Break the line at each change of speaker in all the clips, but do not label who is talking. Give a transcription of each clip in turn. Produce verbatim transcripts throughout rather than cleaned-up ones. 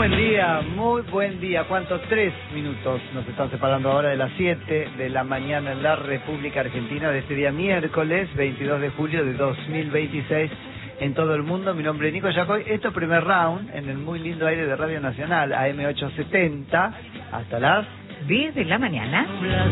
buen día, muy buen día. ¿Cuántos? Tres minutos nos están separando ahora de las siete de la mañana en la República Argentina de este día miércoles veintidós de julio de dos mil veintiséis en todo el mundo. Mi nombre es Nico Yacoy. Esto es Primer Round en el muy lindo aire de Radio Nacional A M ochocientos setenta hasta las
diez de la mañana.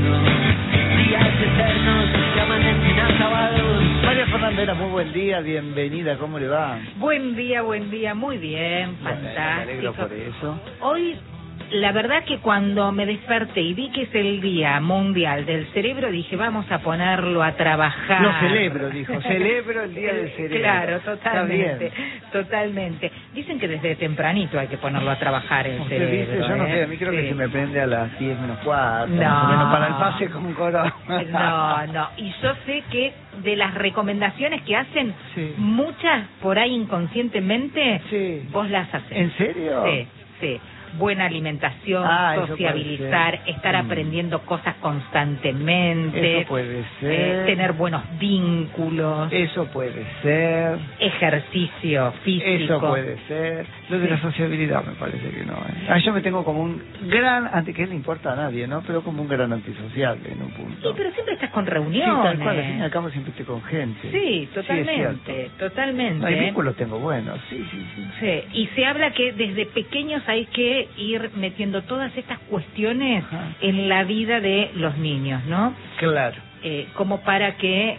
Días eternos que amanecen acabados.
María Fernandera, muy buen día, bienvenida, ¿cómo le va?
Buen día, buen día, muy bien,
Bueno, me alegro
fantástico.
por eso.
Hoy, la verdad que cuando me desperté y vi que es el Día Mundial del Cerebro, dije, vamos a ponerlo a trabajar.
Lo celebro, dijo, celebro el Día del Cerebro.
Claro,
Está
totalmente,
bien.
totalmente. Dicen que desde tempranito hay que ponerlo a trabajar el
Usted
cerebro.
dice, yo no
¿eh?
sé, a mí creo
Sí.
que se me prende a las diez menos cuatro,
No.
más o menos, para el pase con coro.
No, no, y yo sé que de las recomendaciones que hacen,
Sí.
muchas por ahí inconscientemente,
Sí.
vos las haces.
¿En serio?
Sí, sí. Buena alimentación,
Ah, eso
sociabilizar,
puede ser.
estar
Mm.
aprendiendo cosas constantemente,
Eso puede ser.
eh, tener buenos vínculos,
Eso puede ser.
ejercicio físico.
Eso puede ser. Lo de
Sí.
la sociabilidad me parece que no. ¿eh? Ah, yo me tengo como un gran, anti que no le importa a nadie, ¿no? Pero como un gran antisociable en un punto.
Sí, pero siempre estás con
Sí,
reuniones.
tal cual, al fin y al cabo siempre estoy con gente.
Sí,
es
totalmente,
cierto.
totalmente.
No, hay vínculos tengo buenos, sí, sí, sí.
Sí, y se habla que desde pequeños hay que ir metiendo todas estas cuestiones
Ajá.
en la vida de los niños, ¿no?
Claro.
Eh, como para que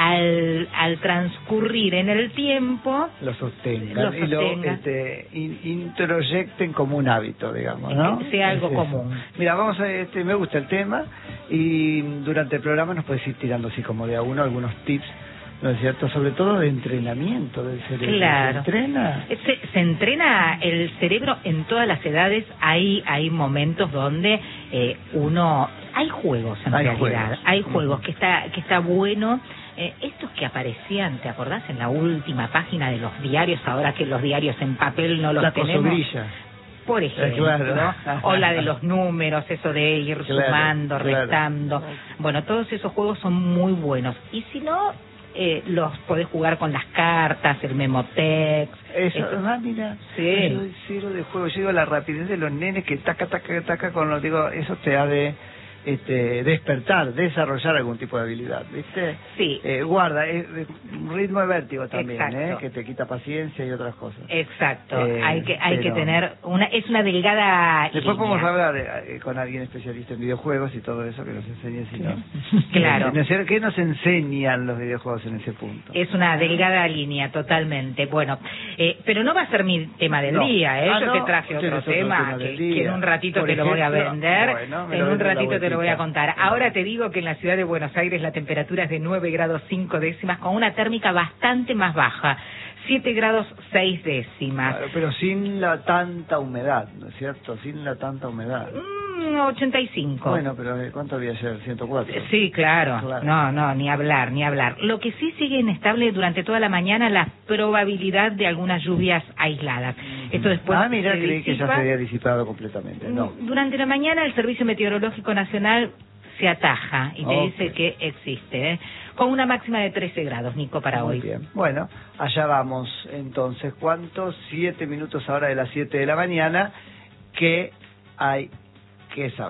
al, al transcurrir en el tiempo
Lo sostengan
Lo
y lo
sostengan.
este, in- introyecten como un hábito, digamos, ¿no?
Que sea algo
Es eso.
común.
Mira, vamos a, este, me gusta el tema y durante el programa nos puedes ir tirando así como de a uno algunos tips, ¿no es cierto? Sobre todo de entrenamiento del cerebro.
Claro.
¿Se entrena?
Se, se entrena el cerebro en todas las edades. Hay hay momentos donde eh, uno hay juegos en
Hay
realidad,
juegos.
hay juegos
Ujú.
que está que está bueno. Eh, estos que aparecían, ¿te acordás? En la última página de los diarios, ahora que los diarios en papel no los
La
tenemos.
cosobrilla.
Por ejemplo,
claro.
o la de los números, eso de ir
Claro,
sumando,
claro.
restando. Bueno, todos esos juegos son muy buenos. Y si no, eh, los podés jugar con las cartas, el Memotex.
Eso,
eso.
ah, mira,
Sí.
yo doy cero de juego, yo digo la rapidez de los nenes que taca, taca, taca con los, digo, eso te ha de este, despertar, desarrollar algún tipo de habilidad, ¿viste?
Sí.
Eh, guarda, es, es un ritmo de vértigo también,
Exacto.
¿eh? Que te quita paciencia y otras cosas.
Exacto,
Eh,
hay que hay que
pero-
tener una es una delgada
Después
línea.
podemos hablar eh, con alguien especialista en videojuegos y todo eso que nos enseñe si no.
Claro.
Eh, ¿Qué nos enseñan los videojuegos en ese punto?
Es una delgada línea, totalmente. Bueno, eh, pero no va a ser mi tema del
No.
día, ¿eh?
Ah,
Yo
no,
te traje
tienes
otro
otro
tema,
tema del
que,
día.
que en un ratito
Por
te lo voy a
ejemplo,
vender,
bueno, me
en
lo
un
vendes la
ratito te lo voy a
vueltita.
contar. Ahora te digo que en la ciudad de Buenos Aires la temperatura es de nueve grados cinco décimas, con una térmica bastante más baja, siete grados seis décimas.
Claro, pero sin la tanta humedad, ¿no es cierto? Sin la tanta humedad.
Mm, ochenta y cinco.
Bueno, pero eh, ¿cuánto había ayer? ciento cuatro.
Sí, claro.
Claro.
No, no, ni hablar, ni hablar. Lo que sí sigue inestable durante toda la mañana la probabilidad de algunas lluvias aisladas. Esto después
Ah, mira,
se
creí que ya
disipa.
se había disipado completamente. No.
Durante la mañana el Servicio Meteorológico Nacional se ataja y te
Ok.
dice que existe, ¿eh? Con una máxima de trece grados, Nico, para
Muy
hoy.
bien. Bueno, allá vamos. Entonces, ¿cuántos? Siete minutos ahora de las siete de la mañana. ¿Qué hay que saber?